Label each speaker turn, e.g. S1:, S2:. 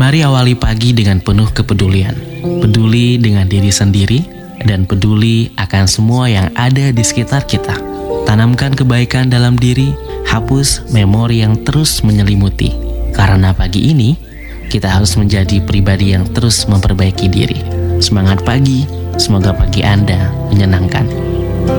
S1: Mari awali pagi dengan penuh kepedulian. Peduli dengan diri sendiri dan peduli akan semua yang ada di sekitar kita. Tanamkan kebaikan dalam diri, hapus memori yang terus menyelimuti. Karena pagi ini, kita harus menjadi pribadi yang terus memperbaiki diri. Semangat pagi, semoga pagi Anda menyenangkan.